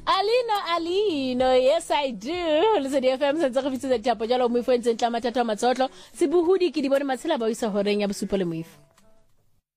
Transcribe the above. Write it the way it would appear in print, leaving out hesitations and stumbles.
Alino, yes I do. Listen, FM sentse go fitse tsa japo jalo mo ifo ntse ntla matata matsotlo. Se buhudi ke di bone matshela ba isa horeng ya bosupo le moifo.